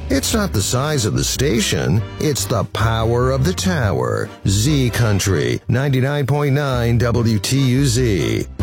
It's not the size of the station, it's the power of the tower. Z Country, 99.9 WTUZ.